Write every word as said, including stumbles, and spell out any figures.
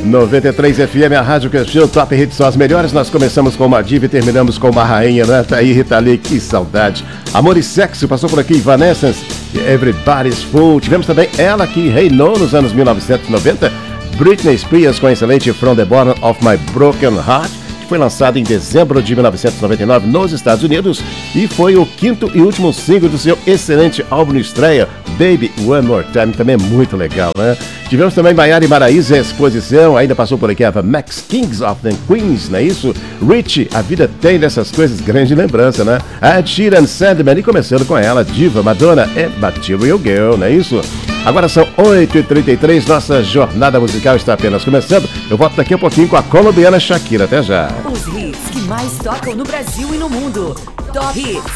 noventa e três F M, a rádio que achou top hits são as melhores. Nós começamos com uma diva e terminamos com uma rainha, né? Tá aí, Rita Lee, que saudade. Amor e Sexo, passou por aqui, Vanessa, Everybody's Fool. Tivemos também ela que reinou nos anos mil novecentos e noventa, Britney Spears com a excelente From the Bottom of My Broken Heart, que foi lançado em dezembro de mil novecentos e noventa e nove nos Estados Unidos e foi o quinto e último single do seu excelente álbum de estreia, Baby One More Time, também é muito legal, né? Tivemos também Maiara e Maraísa, Exposição, ainda passou por aqui a Max Kings of the Queens, não é isso? Rich, a vida tem dessas coisas, grande lembrança, né? A Ed Sheeran, Sandman, e começando com ela, Diva, Madonna e Material Girl, não é isso? Agora são oito e trinta e três, nossa jornada musical está apenas começando. Eu volto daqui a pouquinho com a colombiana Shakira, até já. Os hits que mais tocam no Brasil e no mundo. Top Hits